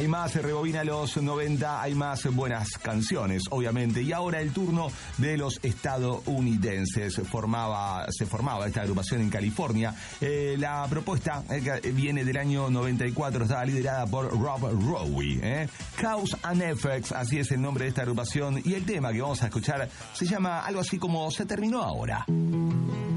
Hay más, rebobina los 90, hay más buenas canciones, obviamente. Y ahora el turno de los estadounidenses. Se formaba esta agrupación en California. La propuesta viene del año 94, estaba liderada por Rob Rowe. Cause and Effects, así es el nombre de esta agrupación. Y el tema que vamos a escuchar se llama algo así como Se terminó ahora.